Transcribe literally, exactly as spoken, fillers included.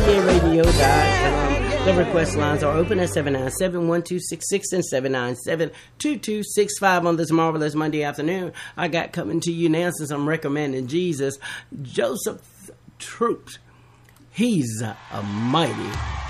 a radio dot com. The request lines are open at seven nine seven, one two six six and seven nine seven, two two six five on this marvelous Monday afternoon. I got coming to you now since I'm recommending Jesus, Joseph Troop. He's a mighty